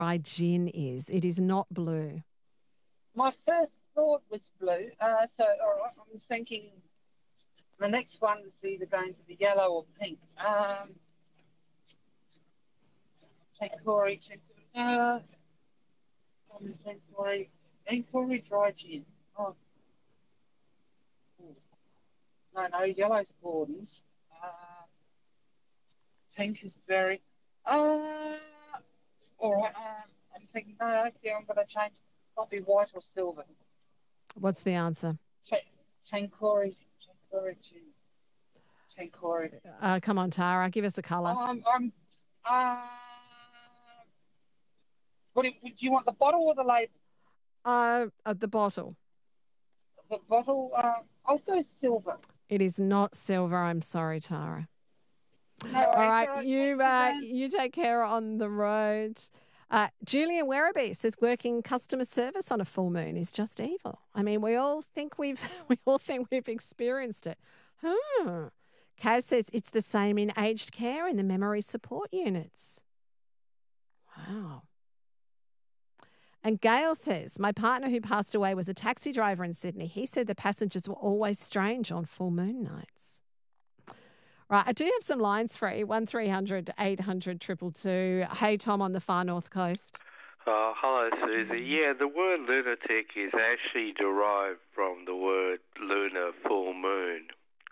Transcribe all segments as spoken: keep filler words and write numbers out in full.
Dry Gin is. It is not blue. My first thought was blue. Uh, so, all right, I'm thinking the next one is either going to be yellow or pink. Um, Tanqueray, uh, Tanqueray, Tanqueray Dry Gin. Oh. No, no, yellow's Gordon's. Uh, pink is very. Uh, all right. Uh, I'm thinking. No, actually, I'm going to change. Not be white or silver. What's the answer? Tanqueray, Tanqueray, Tanqueray. Uh, come on, Tara, give us a colour. Um, I'm. Uh, what do, you, do you want the bottle or the label? Uh, uh, the bottle. The bottle. Uh, I'll go silver. It is not silver. I'm sorry, Tara. No, All right, right, you uh, you take care on the road. Uh, Julian Werribee says working customer service on a full moon is just evil. I mean, we all think we've we all think we've experienced it. Hmm. Kaz says it's the same in aged care in the memory support units. Wow. And Gail says, my partner who passed away was a taxi driver in Sydney. He said the passengers were always strange on full moon nights. Right, I do have some lines free, one three hundred eight hundred two two two. Hey, Tom on the far north coast. Uh, hello, Susie. Yeah, the word lunatic is actually derived from the word lunar full moon.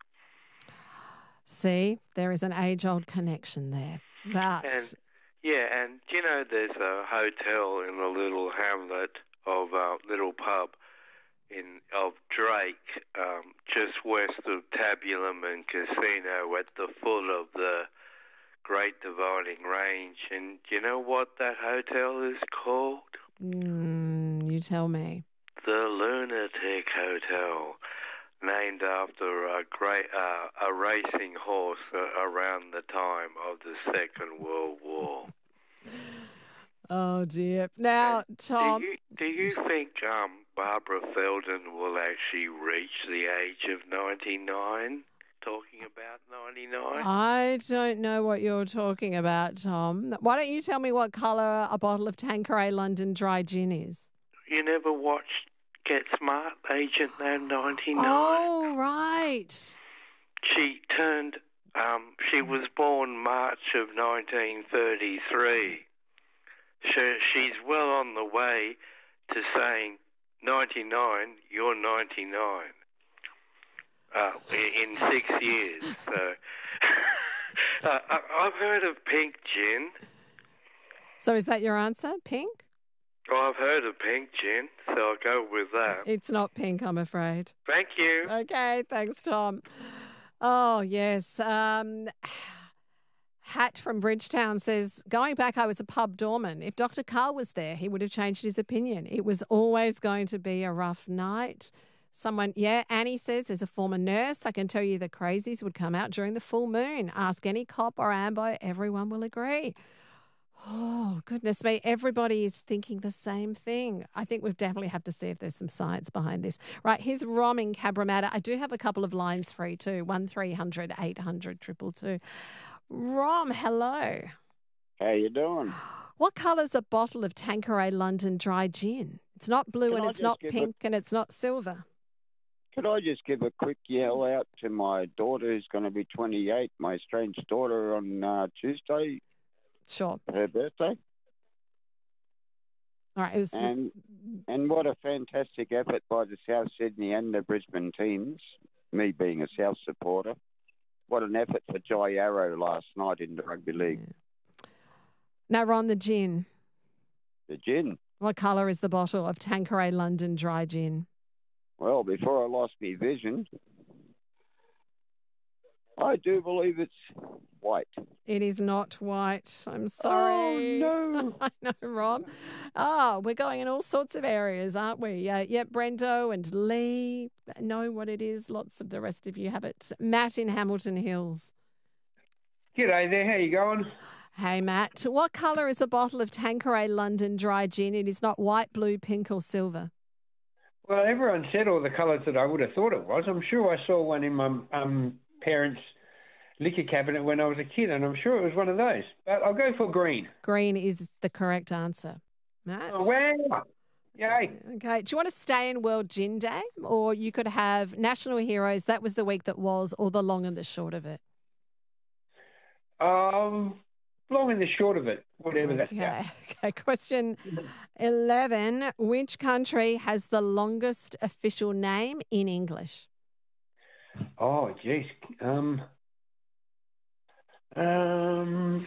See, there is an age-old connection there. But... And, yeah, and, you know, there's a hotel in a little hamlet of a uh, little pub in of Drake, um, just west of Tabulum and Casino at the foot of the Great Dividing Range. And do you know what that hotel is called? Mm, you tell me. The Lunatic Hotel, named after a great uh, a racing horse uh, around the time of the Second World War. Oh dear! Now, Tom, do you, do you think um, Barbara Feldon will actually reach the age of ninety-nine? Talking about ninety-nine? I don't know what you're talking about, Tom. Why don't you tell me what colour a bottle of Tanqueray London Dry Gin is? You never watched Get Smart, Agent No ninety-nine? Oh, right. She turned, um, she was born March of nineteen thirty-three. So she's well on the way to saying, ninety-nine, you're ninety-nine. Uh, in six years. So, uh, I've heard of pink gin. So is that your answer, pink? Oh, I've heard of pink gin, so I'll go with that. It's not pink, I'm afraid. Thank you. Okay, thanks, Tom. Oh, yes. Um, Hat from Bridgetown says, going back, I was a pub doorman. If Doctor Carl was there, he would have changed his opinion. It was always going to be a rough night. Someone, yeah, Annie says, as a former nurse, I can tell you the crazies would come out during the full moon. Ask any cop or ambo, everyone will agree. Oh, goodness me. Everybody is thinking the same thing. I think we definitely have to see if there's some science behind this. Right, here's Rom in Cabramatta. I do have a couple of lines free too, one three hundred eight hundred two two two. Rom, hello. How you doing? What colour's a bottle of Tanqueray London Dry Gin? It's not blue Can and I it's just not give pink and it's not silver. Could I just give a quick yell out to my daughter who's going to be twenty-eight, my strange daughter, on uh, Tuesday? Sure. Her birthday. All right. It was... And, and what a fantastic effort by the South Sydney and the Brisbane teams, me being a South supporter. What an effort for Jai Arrow last night in the rugby league. Yeah. Now, Ron, the gin. The gin. What colour is the bottle of Tanqueray London Dry Gin? Well, before I lost my vision, I do believe it's white. It is not white. I'm sorry. Oh, no. I know, Rob. Oh, we're going in all sorts of areas, aren't we? Uh, yeah, Brendo and Lee know what it is. Lots of the rest of you have it. Matt in Hamilton Hills. G'day there. How you going? Hey, Matt. What colour is a bottle of Tanqueray London Dry Gin? It is not white, blue, pink or silver. Well, everyone said all the colours that I would have thought it was. I'm sure I saw one in my um, parents' liquor cabinet when I was a kid, and I'm sure it was one of those. But I'll go for green. Green is the correct answer. Matt? Oh, wow. Yay. Okay. Do you want to stay in World Gin Day, or you could have National Heroes? That was the week that was, or the long and the short of it. Um, long and the short of it, whatever that's Okay. about. Okay. Question eleven. Which country has the longest official name in English? Oh, geez. Um, um,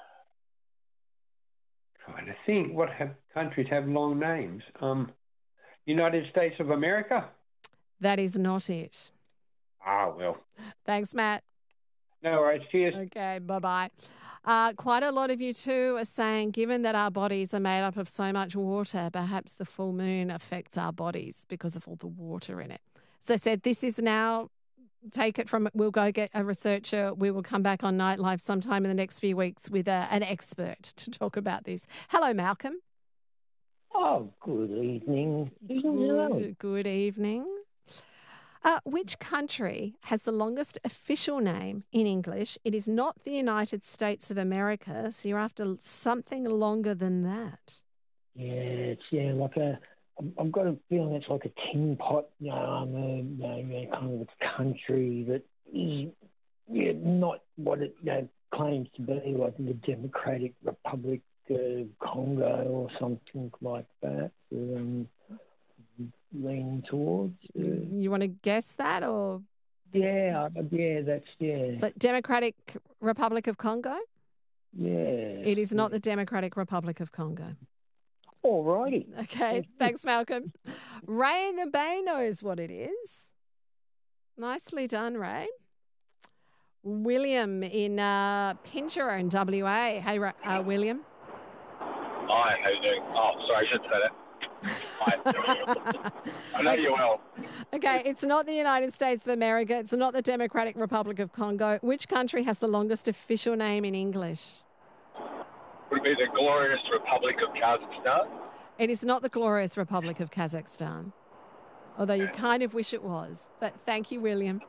trying to think what have countries have long names. Um, United States of America? That is not it. Ah, well. Thanks, Matt. No worries. Cheers. Okay, bye-bye. Uh, quite a lot of you too are saying, given that our bodies are made up of so much water, perhaps the full moon affects our bodies because of all the water in it. As I said, this is now, take it from, we'll go get a researcher. We will come back on Nightlife sometime in the next few weeks with a, an expert to talk about this. Hello, Malcolm. Oh, good evening. Hello. Good, good evening. Uh, which country has the longest official name in English? It is not the United States of America, so you're after something longer than that. Yeah, it's yeah, like a. I'm- I've got a feeling it's like a tin pot, you know, um, uh, you know, you know, kind of a country that is yeah, not what it you know, claims to be, like the Democratic Republic of Congo or something like that. Um, leaning towards. Uh, You want to guess that, or yeah, I- yeah, that's yeah, so Democratic Republic of Congo? yeah. It is not the Democratic Republic of Congo. All righty. Okay, thanks, Malcolm. Ray in the Bay knows what it is. Nicely done, Ray. William in uh, Pinjarra in W A. Hey, Ra- uh, William. Hi, how you doing? Oh, sorry, I should say that. Hi. I know you well. Okay, it's not the United States of America. It's not the Democratic Republic of Congo. Which country has the longest official name in English? Would it be the glorious Republic of Kazakhstan? It is not the glorious Republic of Kazakhstan, although you kind of wish it was. But thank you, William.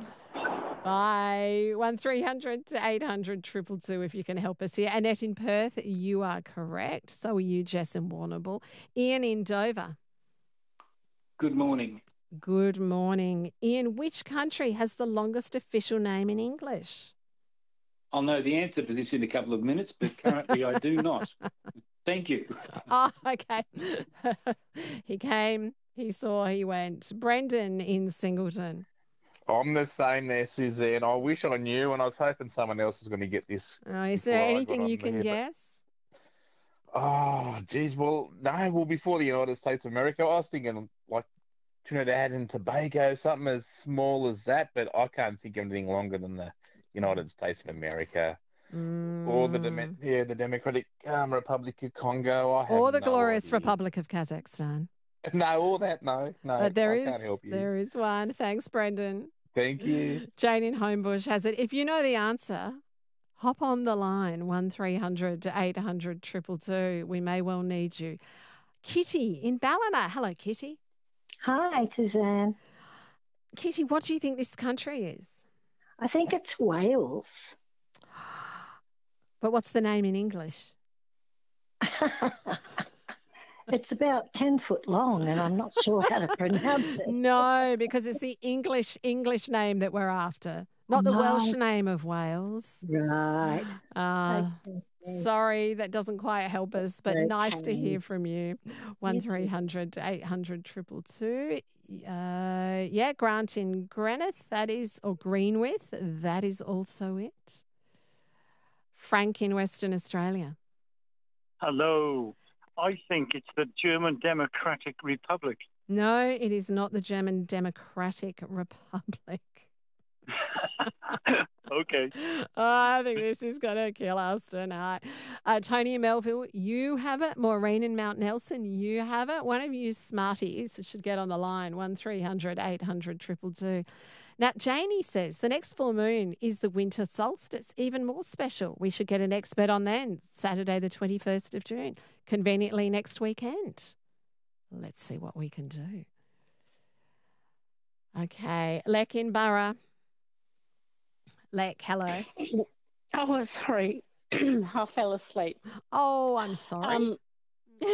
Bye. one three hundred to eight hundred triple two if you can help us here. Annette in Perth, you are correct. So are you, Jess in Warrnambool. Ian in Dover. Good morning. Good morning. Ian, which country has the longest official name in English? I'll know the answer to this in a couple of minutes, but currently I do not. Thank you. Oh, okay. He came, he saw, he went. Brendan in Singleton. I'm the same there, Suzanne. I wish I knew, and I was hoping someone else was going to get this. Oh, is before there I got anything on you can there, but- guess? Oh, geez. Well, no. Well, before the United States of America, I was thinking like Trinidad and Tobago, something as small as that. But I can't think of anything longer than the United States of America or the Dem- Mm. yeah the Democratic um, Republic of Congo. I have Or the no glorious idea. Republic of Kazakhstan. No, all that. No, no. But there I is, can't help you. there is one. Thanks, Brendan. Thank you. Jane in Homebush has it. If you know the answer, hop on the line, one three hundred to eight hundred triple two. We may well need you. Kitty in Ballina. Hello, Kitty. Hi, Suzanne. Kitty, what do you think this country is? I think it's Wales. But what's the name in English? It's about ten foot long, and I'm not sure how to pronounce it. No, because it's the English English name that we're after, not the Welsh Right. name of Wales. Right. Uh, Okay. sorry, that doesn't quite help us, but nice to Okay. hear from you. One three hundred to eight hundred triple two. Uh, yeah, Grant in Greenock, that is, or Greenwith, that is also it. Frank in Western Australia. Hello. I think it's the German Democratic Republic. No, it is not the German Democratic Republic. Okay. I think this is going to kill us tonight. Uh, Tony in Melville, you have it. Maureen in Mount Nelson, you have it. One of you smarties should get on the line, one three hundred eight hundred triple two. Now, Janie says the next full moon is the winter solstice, even more special. We should get an expert on then, Saturday the twenty-first of June, conveniently next weekend. Let's see what we can do. Okay, Lek in Borough. Lek, hello. Oh, sorry. I fell asleep. Oh, I'm sorry. Um,